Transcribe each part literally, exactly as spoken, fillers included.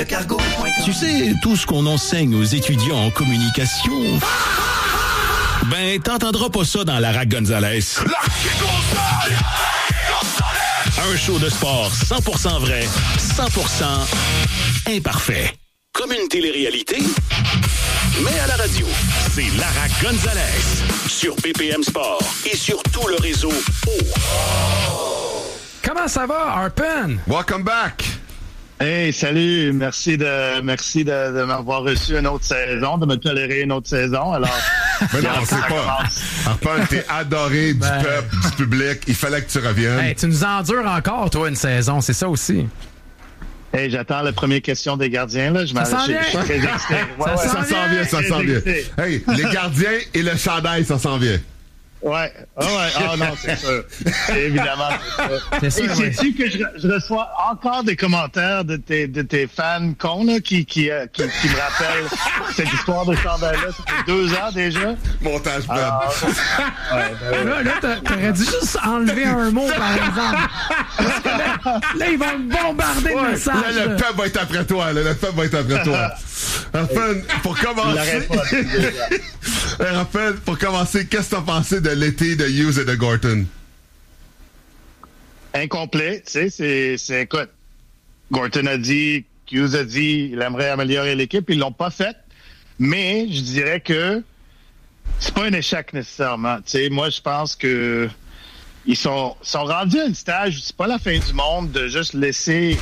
Tu sais, tout ce qu'on enseigne aux étudiants en communication, ben, t'entendras pas ça dans Lara Gonzalez. Un show de sport cent pour cent vrai, cent pour cent imparfait. Comme une télé-réalité, mais à la radio. C'est Lara Gonzalez sur B P M Sport et sur tout le réseau O. Comment ça va, Harpen? Welcome back! Hey, salut! Merci de merci de, de m'avoir reçu une autre saison, de me tolérer une autre saison. Alors, mais non, c'est pas. Harpen, t'es adoré du ben... peuple, du public. Il fallait que tu reviennes. Hey, tu nous endures encore, toi, une saison. C'est ça aussi. Hey, j'attends la première question des gardiens, là. Je ça s'en vient! Je, je, je, je, ouais, ça, ça s'en vient, ça s'en vient. Hey, les gardiens et le chandail, ça s'en vient. Ouais, oh ouais, oh non, c'est sûr. Évidemment, c'est sûr. Et sais-tu oui. que je, je reçois encore des commentaires de tes, de tes fans cons, là, qui, qui, euh, qui, qui me rappellent cette histoire de chandail-là. Ça fait deux ans déjà. Montage Ben. Ouais, ben là, là t'aurais dû juste enlever un mot, par exemple. Là, là, ils vont me bombarder ouais, de messages. Là, le peuple va être après toi. Là, le peuple va être après toi. Enfin, pour commencer... Raphaël, pour commencer, qu'est-ce que t'as pensé de l'été de Hughes et de Gorton? Incomplet, tu sais, c'est, c'est, écoute, Gorton a dit, Hughes a dit, il aimerait améliorer l'équipe, ils l'ont pas fait, mais je dirais que c'est pas un échec nécessairement, tu sais, moi je pense que ils sont, sont rendus à un stage où c'est pas la fin du monde de juste laisser,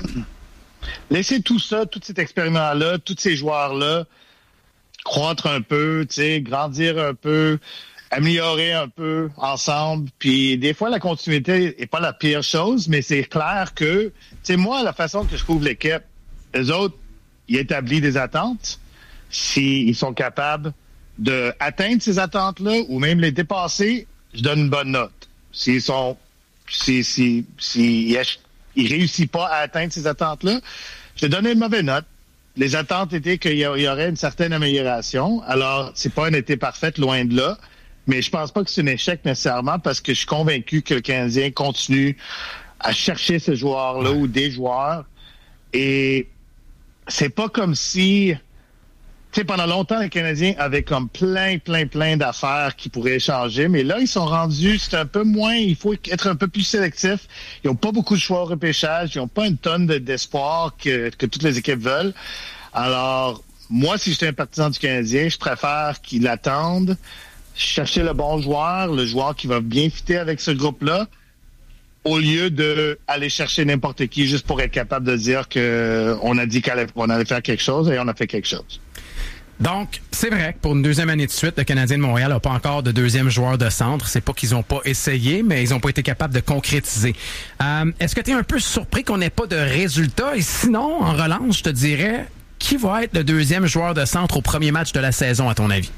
laisser tout ça, tout cet expériment-là, tous ces joueurs-là, croître un peu, tu sais, grandir un peu, améliorer un peu ensemble. Puis des fois, la continuité est pas la pire chose, mais c'est clair que, tu sais, moi, la façon que je trouve l'équipe, les autres, ils établissent des attentes. S'ils sont capables d'atteindre ces attentes-là ou même les dépasser, je donne une bonne note. S'ils sont, si, si, si, ils, ils réussissent pas à atteindre ces attentes-là, je donne une mauvaise note. Les attentes étaient qu'il y aurait une certaine amélioration. Alors, c'est pas un été parfait, loin de là. Mais je pense pas que c'est un échec nécessairement parce que je suis convaincu que le Canadien continue à chercher ce joueur-là ou des joueurs. Et c'est pas comme si... Tu sais, pendant longtemps, les Canadiens avaient comme plein, plein, plein d'affaires qui pourraient changer. Mais là, ils sont rendus... C'est un peu moins... Il faut être un peu plus sélectif. Ils n'ont pas beaucoup de choix au repêchage. Ils n'ont pas une tonne de, d'espoir que, que toutes les équipes veulent. Alors, moi, si j'étais un partisan du Canadien, je préfère qu'ils attendent, chercher le bon joueur, le joueur qui va bien fitter avec ce groupe-là, au lieu d'aller chercher n'importe qui juste pour être capable de dire qu'on a dit qu'on allait faire quelque chose et on a fait quelque chose. Donc, c'est vrai que pour une deuxième année de suite, le Canadien de Montréal n'a pas encore de deuxième joueur de centre. C'est pas qu'ils n'ont pas essayé, mais ils n'ont pas été capables de concrétiser. Euh, est-ce que tu es un peu surpris qu'on n'ait pas de résultats? Et sinon, en relance, je te dirais, qui va être le deuxième joueur de centre au premier match de la saison, à ton avis?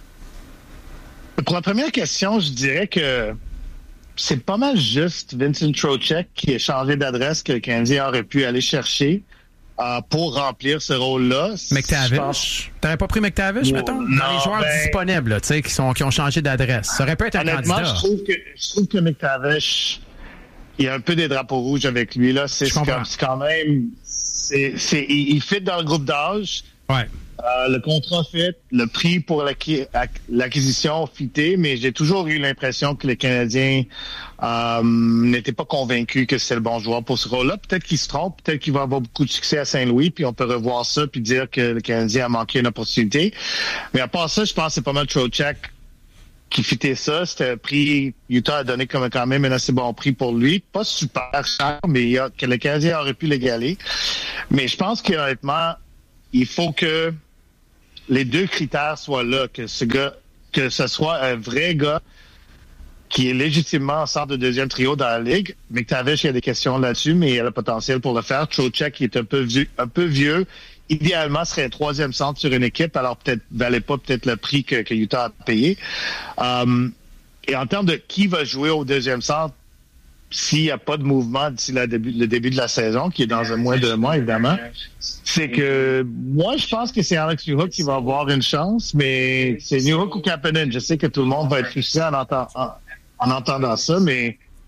Pour la première question, je dirais que c'est pas mal juste Vincent Trocheck qui a changé d'adresse que le Canadien aurait pu aller chercher euh, pour remplir ce rôle-là. McTavish? Pense... T'aurais pas pris McTavish, non, mettons? Non, dans les joueurs ben... disponibles, là, tu sais, qui, sont, qui ont changé d'adresse. Ça aurait pu être un Honnêtement, candidat. je trouve que, je trouve que McTavish, il y a un peu des drapeaux rouges avec lui, là. C'est, c'est, comme, c'est quand même... C'est, c'est, il, il fit dans le groupe d'âge. Ouais. Euh, le contrat fit, le prix pour l'acqui- l'acquisition fité, mais j'ai toujours eu l'impression que les Canadiens euh, n'étaient pas convaincus que c'est le bon joueur pour ce rôle-là. Peut-être qu'il se trompe, peut-être qu'il va avoir beaucoup de succès à Saint-Louis, puis on peut revoir ça puis dire que le Canadien a manqué une opportunité. Mais à part ça, je pense que c'est pas mal Trocheck qui fitait ça. C'était un prix, Utah a donné comme quand même un assez bon prix pour lui. Pas super cher, mais il y a, que le Canadien aurait pu l'égaler. Mais je pense qu'honnêtement, il faut que les deux critères soient là, que ce gars, que ce soit un vrai gars qui est légitimement en centre de deuxième trio dans la Ligue. McTavish, il y a des questions là-dessus, mais il a le potentiel pour le faire. Trocheck, qui est un peu vieux, un peu vieux, idéalement serait un troisième centre sur une équipe, alors peut-être valait pas peut-être le prix que, que Utah a payé. Um, et en termes de qui va jouer au deuxième centre, s'il n'y a pas de mouvement d'ici la début, le début de la saison, qui est dans un mois, deux mois, évidemment, c'est que moi, je pense que c'est Alex Newhook qui va avoir une chance, mais c'est Newhook ou Kapanen. Je sais que tout le monde va être frustré en, entend, en, en entendant ça, mais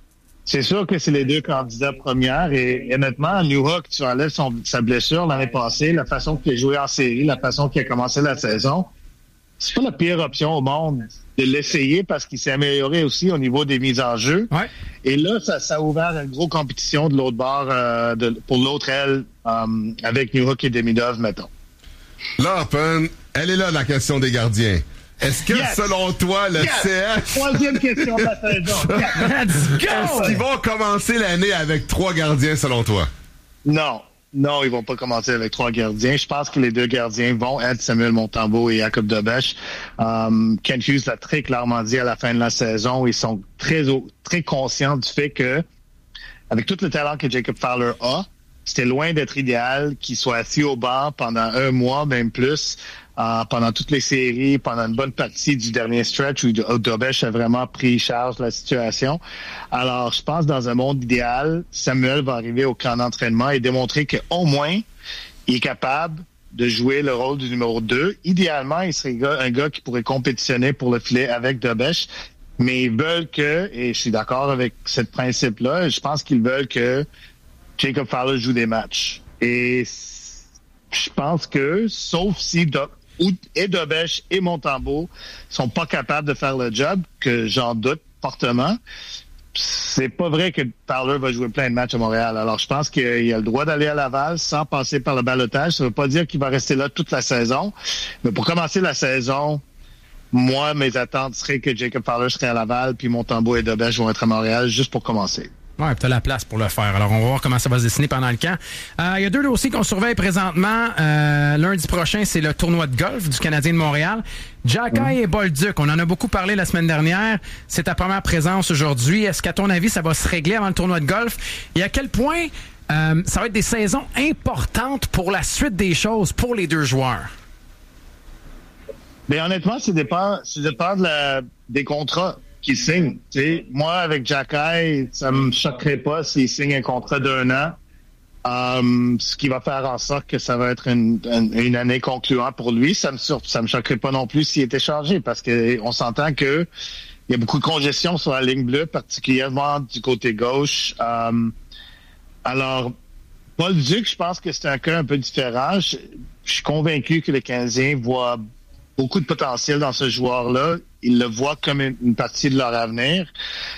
C'est sûr que c'est les deux candidats premières et, et honnêtement, Newhook, tu enlèves son, sa blessure l'année passée, la façon qu'il a joué en série, la façon qu'il a commencé la saison, c'est pas la pire option au monde de l'essayer parce qu'il s'est amélioré aussi au niveau des mises en jeu. Ouais. Et là, ça, ça a ouvert une grosse compétition de l'autre bord, euh, de, pour l'autre aile, euh, avec Newhook et Demidov, mettons. Là, Open, elle est là, la question des gardiens. Est-ce que, yes. selon toi, le yes. C F... Troisième question de la saison. Yes. Let's go! Est-ce qu'ils vont commencer l'année avec trois gardiens, selon toi? Non. Non, ils vont pas commencer avec trois gardiens. Je pense que les deux gardiens vont être Samuel Montembeault et Jakub Dobeš. Um, Kent Hughes l'a très clairement dit à la fin de la saison. Ils sont très, très conscients du fait que, avec tout le talent que Jacob Fowler a, c'était loin d'être idéal qu'il soit assis au banc pendant un mois, même plus, euh, pendant toutes les séries, pendant une bonne partie du dernier stretch où Dobeš a vraiment pris charge de la situation. Alors, je pense dans un monde idéal, Samuel va arriver au camp d'entraînement et démontrer qu'au moins, il est capable de jouer le rôle du numéro deux. Idéalement, il serait un gars qui pourrait compétitionner pour le filet avec Dobeš. Mais ils veulent que, et je suis d'accord avec ce principe-là, je pense qu'ils veulent que Jacob Fowler joue des matchs. Et je pense que, sauf si Do- et Dobeš et Montembeault sont pas capables de faire le job, que j'en doute fortement, c'est pas vrai que Fowler va jouer plein de matchs à Montréal. Alors, je pense qu'il a le droit d'aller à Laval sans passer par le ballottage. Ça veut pas dire qu'il va rester là toute la saison. Mais pour commencer la saison, moi, mes attentes seraient que Jacob Fowler serait à Laval, puis Montembeault et Dobeš vont être à Montréal juste pour commencer. Oui, tu as la place pour le faire. Alors, on va voir comment ça va se dessiner pendant le camp. Euh, il y a deux dossiers qu'on surveille présentement. Euh, lundi prochain, c'est le tournoi de golf du Canadien de Montréal. Xhekaj mmh. et Bolduc, on en a beaucoup parlé la semaine dernière. C'est ta première présence aujourd'hui. Est-ce qu'à ton avis, ça va se régler avant le tournoi de golf? Et à quel point euh, ça va être des saisons importantes pour la suite des choses pour les deux joueurs? Bien, honnêtement, ça dépend, ça dépend de la, des contrats qu'il signe. T'sais, moi, avec Xhekaj, ça me choquerait pas s'il signe un contrat d'un an, um, ce qui va faire en sorte que ça va être une, une, une année concluante pour lui. Ça me sur, ça me choquerait pas non plus s'il était changé, parce que on s'entend que il y a beaucoup de congestion sur la ligne bleue, particulièrement du côté gauche. Um, alors, Bolduc, je pense que c'est un cas un peu différent. Je, je suis convaincu que le Canadien voit beaucoup de potentiel dans ce joueur-là. Ils le voient comme une, une partie de leur avenir.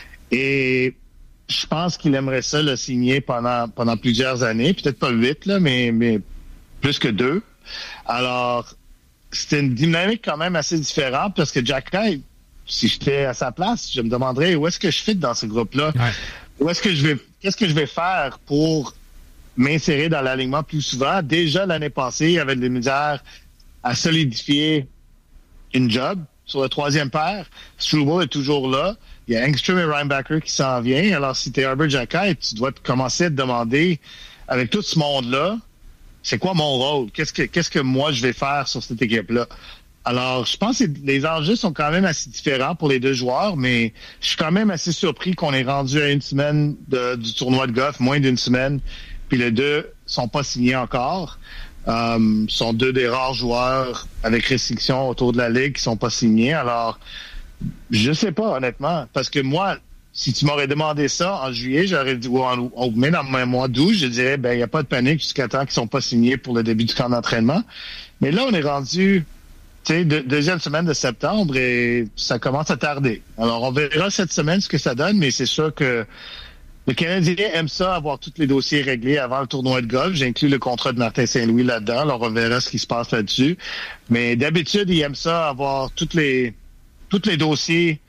Et je pense qu'il aimerait ça le signer pendant pendant plusieurs années. Peut-être pas huit, là, mais, mais plus que deux. Alors, c'était une dynamique quand même assez différente parce que Xhekaj, si j'étais à sa place, je me demanderais où est-ce que je fit dans ce groupe-là? Ouais. Où est-ce que je vais, qu'est-ce que je vais faire pour m'insérer dans l'alignement plus souvent? Déjà, l'année passée, il y avait des misères à solidifier une job sur le troisième paire. Struble est toujours là. Il y a Engstrom et Reinbacher qui s'en vient. Alors, si tu es Herbert Xhekaj, tu dois te commencer à te demander, avec tout ce monde-là, c'est quoi mon rôle? Qu'est-ce que, qu'est-ce que moi je vais faire sur cette équipe-là? Alors, je pense que les enjeux sont quand même assez différents pour les deux joueurs, mais je suis quand même assez surpris qu'on ait rendu à une semaine de, du tournoi de golf, moins d'une semaine, puis les deux sont pas signés encore. Um, sont deux des rares joueurs avec restrictions autour de la Ligue qui sont pas signés. Alors, je sais pas, honnêtement. Parce que moi, si tu m'aurais demandé ça en juillet, j'aurais dit, ou, en, ou même dans le mois d'août, je dirais, ben, il n'y a pas de panique jusqu'à temps qu'ils sont pas signés pour le début du camp d'entraînement. Mais là, on est rendu, tu sais, de, deuxième semaine de septembre et ça commence à tarder. Alors, on verra cette semaine ce que ça donne, mais c'est sûr que le Canadien aime ça, avoir tous les dossiers réglés avant le tournoi de golf. J'inclus le contrat de Martin Saint-Louis là-dedans. Alors, on verra ce qui se passe là-dessus. Mais d'habitude, il aime ça, avoir tous les tous les dossiers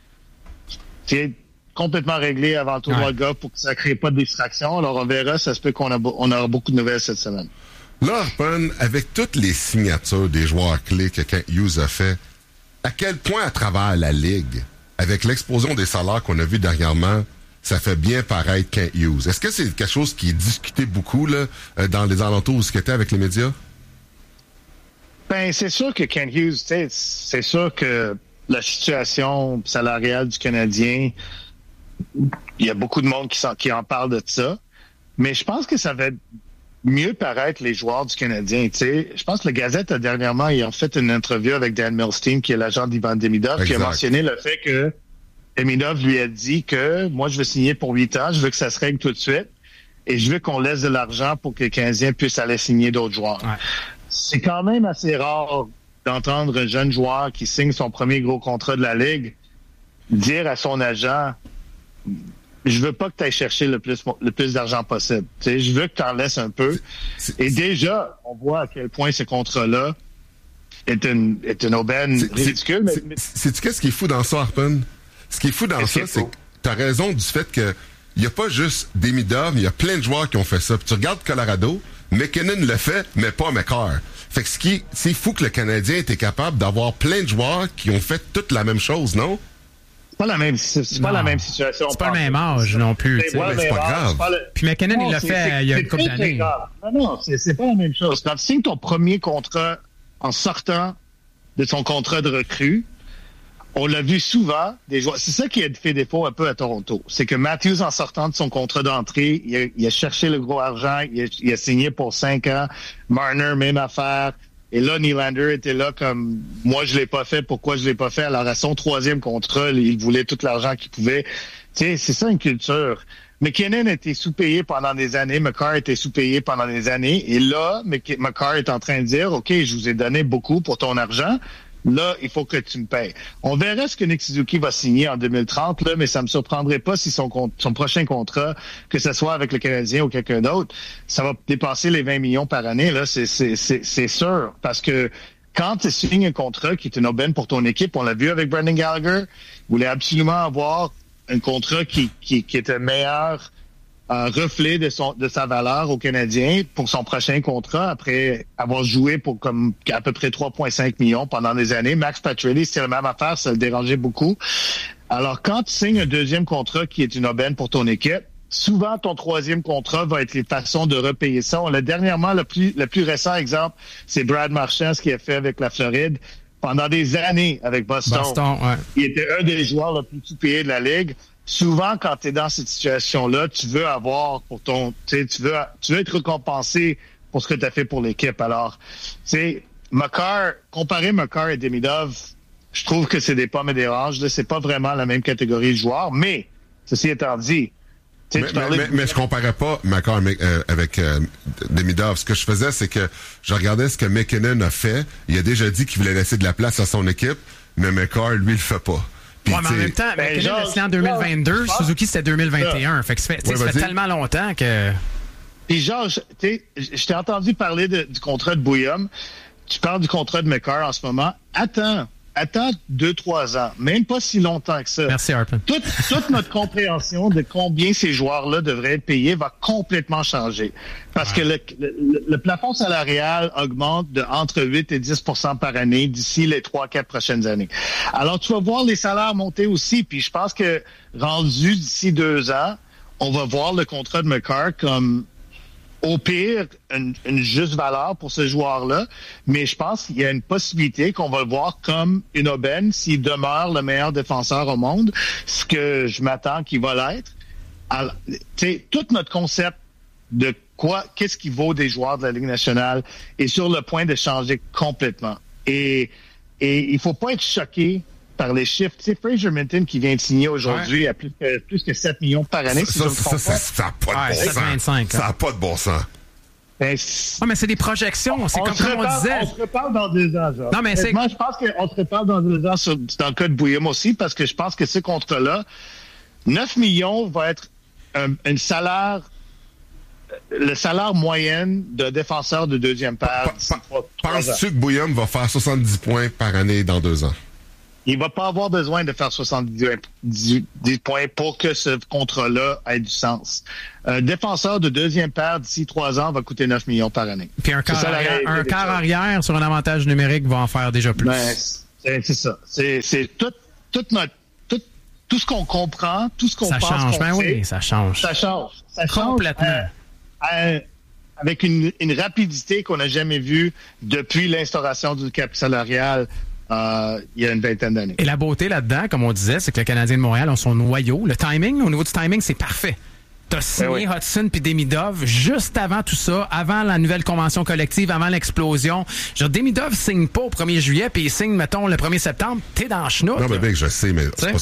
complètement réglés avant le tournoi ouais. de golf pour que ça ne crée pas de distraction. Alors, on verra. Ça se peut qu'on a, on aura beaucoup de nouvelles cette semaine. Là, Arpon, avec toutes les signatures des joueurs clés que Kent Hughes a fait, à quel point à travers la Ligue, avec l'explosion des salaires qu'on a vu dernièrement, ça fait bien paraître Kent Hughes. Est-ce que c'est quelque chose qui est discuté beaucoup là, dans les alentours où ce était avec les médias? Ben, c'est sûr que Kent Hughes, c'est sûr que la situation salariale du Canadien, il y a beaucoup de monde qui, qui en parle de ça. Mais je pense que ça va mieux paraître les joueurs du Canadien. T'sais. Je pense que la Gazette, a dernièrement, ils ont fait une interview avec Dan Milstein, qui est l'agent d'Ivan Demidov, exact. Qui a mentionné le fait que Demidov lui a dit que moi, je veux signer pour huit ans, je veux que ça se règle tout de suite et je veux qu'on laisse de l'argent pour que les Canadiens puissent aller signer d'autres joueurs. Ouais. C'est quand même assez rare d'entendre un jeune joueur qui signe son premier gros contrat de la Ligue dire à son agent « Je veux pas que tu ailles chercher le plus le plus d'argent possible. Tu sais, je veux que tu en laisses un peu. » Et déjà, on voit à quel point ce contrat-là est une, est une aubaine c'est, ridicule. C'est, mais... c'est, c'est-tu qu'est-ce qui est fou dans ça, Harpen? Ce qui est fou dans Qu'est-ce ça, c'est que tu as raison du fait que il n'y a pas juste Demidov, il y a plein de joueurs qui ont fait ça. Puis tu regardes Colorado, McKinnon le fait, mais pas McCarr. Fait que ce qui, c'est fou que le Canadien était capable d'avoir plein de joueurs qui ont fait toute la même chose, non? C'est pas la même, c'est, c'est pas la même situation. C'est pas le même âge non plus. C'est, ouais, c'est pas grave. Pas le... Puis McKinnon, non, il l'a c'est, fait c'est, il y a une couple d'années. Non, non, c'est, c'est pas la même chose. Quand tu signes ton premier contrat en sortant de ton contrat de recrue, on l'a vu souvent, des joueurs. C'est ça qui a fait défaut un peu à Toronto. C'est que Matthews, en sortant de son contrat d'entrée, il a, il a cherché le gros argent, il a, il a signé pour cinq ans. Marner, même affaire. Et là, Nylander était là comme, moi, je l'ai pas fait, pourquoi je l'ai pas fait? Alors, à son troisième contrat, il voulait tout l'argent qu'il pouvait. Tu sais, c'est ça une culture. McKinnon était sous-payé pendant des années, McCarr était sous-payé pendant des années. Et là, McCarr est en train de dire, OK, je vous ai donné beaucoup pour ton argent. Là, il faut que tu me payes. On verra ce que Nick Suzuki va signer en deux mille trente, là, mais ça me surprendrait pas si son, son prochain contrat, que ce soit avec le Canadien ou quelqu'un d'autre, ça va dépasser les vingt millions par année. Là, c'est, c'est, c'est, c'est sûr. Parce que quand tu signes un contrat qui est une aubaine pour ton équipe, on l'a vu avec Brendan Gallagher, il voulait absolument avoir un contrat qui, qui, qui était meilleur un reflet de son de sa valeur au Canadien pour son prochain contrat après avoir joué pour comme à peu près trois virgule cinq millions pendant des années. Max Pacioretty, c'était la même affaire, ça le dérangeait beaucoup. Alors, quand tu signes un deuxième contrat qui est une aubaine pour ton équipe, souvent ton troisième contrat va être les façons de repayer ça. On l'a dernièrement, le plus le plus récent exemple, c'est Brad Marchand, ce qu'il a fait avec la Floride pendant des années avec Boston. Boston, ouais. Il était un des joueurs les plus sous-payés de la Ligue. Souvent, quand tu es dans cette situation-là, tu veux avoir pour ton, tu sais, tu veux, tu veux être récompensé pour ce que tu as fait pour l'équipe. Alors, tu sais, McCarr, comparer McCarr et Demidov, je trouve que c'est des pommes et des oranges. Là, c'est pas vraiment la même catégorie de joueurs, mais ceci étant dit, mais, mais, mais, mais je comparais pas McCarr euh, avec euh, Demidov. Ce que je faisais, c'est que je regardais ce que McKinnon a fait. Il a déjà dit qu'il voulait laisser de la place à son équipe, mais McCarr, lui, le fait pas. Puis, ouais, mais en même temps, ben, McKinnon a signé en deux mille vingt-deux, George, Suzuki c'était deux mille vingt et un. Fait que ça fait, ouais, ça fait tellement longtemps que... Puis Georges, tu sais, je t'ai entendu parler de, du contrat de Bouillum. Tu parles du contrat de McCarr en ce moment. Attends, attends deux, trois ans. Même pas si longtemps que ça. Merci, Harpen. Toute, toute notre compréhension de combien ces joueurs-là devraient être payés va complètement changer. Parce ouais. que le, le, le plafond salarial augmente de entre huit et dix pour cent par année d'ici les trois, quatre prochaines années. Alors, tu vas voir les salaires monter aussi. Puis je pense que rendu d'ici deux ans, on va voir le contrat de McCarr comme au pire, une, une juste valeur pour ce joueur-là, mais je pense qu'il y a une possibilité qu'on va le voir comme une aubaine s'il demeure le meilleur défenseur au monde, ce que je m'attends qu'il va l'être. Alors, tu sais, tout notre concept de quoi, qu'est-ce qui vaut des joueurs de la Ligue nationale est sur le point de changer complètement. Et, et il faut pas être choqué par les chiffres. Tu sais, Fraser Minton qui vient de signer aujourd'hui ouais. à plus que, plus que sept millions par année. Ça, si ça, ça, ça n'a pas de ouais, bon sens. vingt-cinq, ça n'a pas de bon sens. Ben, ouais, mais c'est des projections. C'est on comme, comme reparle, on disait. On se reparle dans deux ans, genre. Non, mais c'est... Moi, je pense qu'on se reparle dans deux ans sur, dans le cas de Bouillum aussi, parce que je pense que ce contrat-là, neuf millions va être un, un salaire, le salaire moyen d'un défenseur de deuxième paire. Pa, pa, penses-tu que Bouillum va faire soixante-dix points par année dans deux ans? Il va pas avoir besoin de faire soixante-dix points pour que ce contrat-là ait du sens. Un défenseur de deuxième paire d'ici trois ans va coûter neuf millions par année. Puis un quart, arrière, un quart arrière sur un avantage numérique va en faire déjà plus. Ben, c'est, c'est ça. C'est, c'est tout, tout notre, tout, tout ce qu'on comprend, tout ce qu'on ça pense change. qu'on Ben fait, oui, ça change. Ça change. Ça change. Complètement. Euh, euh, avec une, une rapidité qu'on n'a jamais vue depuis l'instauration du cap salarial. Euh, il y a une vingtaine d'années. Et la beauté là-dedans, comme on disait, c'est que le Canadien de Montréal a son noyau. Le timing, au niveau du timing, c'est parfait. T'as signé ben oui. Hudson puis Demidov juste avant tout ça, avant la nouvelle convention collective, avant l'explosion. Genre, Demidov signe pas au premier juillet puis il signe, mettons, le premier septembre. T'es dans le chenoute. Non, mais bien que je sais, mais c'est pas,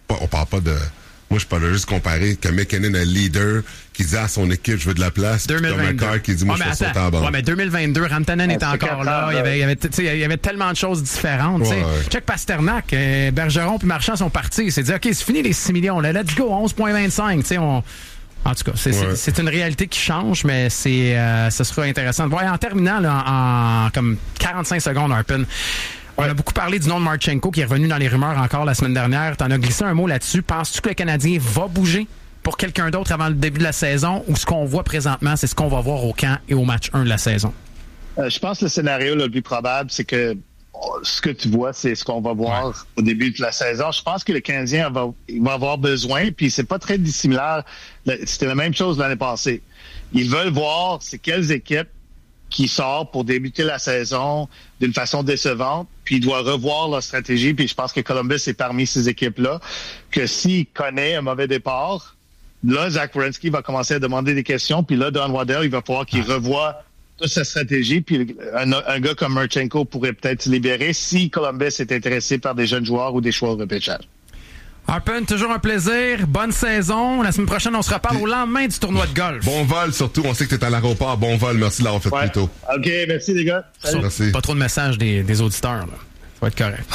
pas, on parle pas de... Moi, je peux juste comparer que McKinnon est leader, qui dit à son équipe, je veux de la place. deux mille vingt-deux. Comme un qui dit, moi, ouais, je mais fais attends, sauter en bas. Ouais, mais deux mille vingt-deux, Rantanen est ouais, encore là. ans, il, y avait, il, y avait, il y avait tellement de choses différentes. Ouais, ouais. Check Pasternak, euh, Bergeron puis Marchand sont partis. Il s'est dit, OK, c'est fini les six millions. Là, let's go, onze virgule vingt-cinq. On... En tout cas, c'est, ouais. c'est, c'est une réalité qui change, mais c'est, euh, ce sera intéressant de voir. Et en terminant, là, en, en comme quarante-cinq secondes, Harpen, on a beaucoup parlé du nom de Marchenko qui est revenu dans les rumeurs encore la semaine dernière. Tu en as glissé un mot là-dessus. Penses-tu que le Canadien va bouger pour quelqu'un d'autre avant le début de la saison ou ce qu'on voit présentement, c'est ce qu'on va voir au camp et au match un de la saison? Euh, je pense que le scénario là, le plus probable, c'est que ce que tu vois, c'est ce qu'on va voir ouais. au début de la saison. Je pense que le Canadien va, il va avoir besoin, puis c'est pas très dissimilaire. C'était la même chose l'année passée. Ils veulent voir c'est quelles équipes qui sortent pour débuter la saison d'une façon décevante, puis ils doivent revoir leur stratégie, puis je pense que Columbus est parmi ces équipes-là, que s'il connaît un mauvais départ, là, Zach Werenski va commencer à demander des questions, puis là, Don Waddell, il va falloir qu'il revoie toute sa stratégie, puis un, un gars comme Marchenko pourrait peut-être se libérer si Columbus est intéressé par des jeunes joueurs ou des choix au repêchage. Harpen, toujours un plaisir. Bonne saison. La semaine prochaine, on se reparle au lendemain du tournoi de golf. Bon vol, surtout. On sait que tu es à l'aéroport. Bon vol. Merci de l'avoir fait ouais. plus tôt. OK, merci les gars. Salut. Merci. Pas trop de messages des, des auditeurs. Là. Ça va être correct.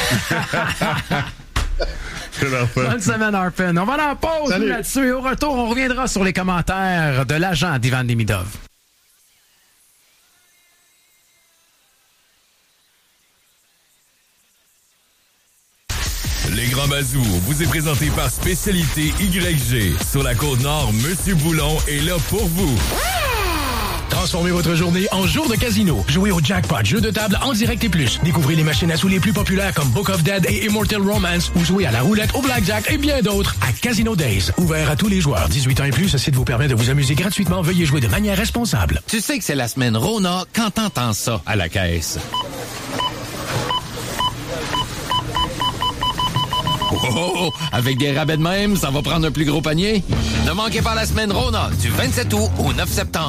Bonne semaine, Harpen. On va aller en pause là-dessus et au retour, on reviendra sur les commentaires de l'agent d'Ivan Demidov. Les Grands Bazous vous est présenté par Spécialité Y G. Sur la Côte-Nord, Monsieur Boulon est là pour vous. Transformez votre journée en jour de casino. Jouez au jackpot, jeu de table en direct et plus. Découvrez les machines à sous les plus populaires comme Book of Dead et Immortal Romance ou jouez à la roulette, au blackjack et bien d'autres à Casino Days. Ouvert à tous les joueurs. dix-huit ans et plus, ce site vous permet de vous amuser gratuitement. Veuillez jouer de manière responsable. Tu sais que c'est la semaine Rona quand t'entends ça à la caisse. Oh, oh, oh, avec des rabais de même, ça va prendre un plus gros panier. Ne manquez pas la semaine Rona du vingt-sept août au neuf septembre.